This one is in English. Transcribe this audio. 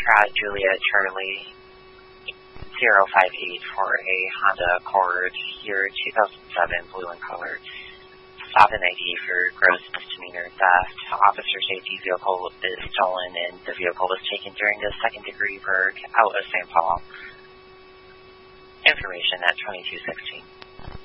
Pratt Juliet Charlie 058 for a Honda Accord, year 2007, blue in color. Stop and ID for gross misdemeanor theft. Officer safety vehicle is stolen and the vehicle was taken during a second-degree burg out of St. Paul. Information at 2216.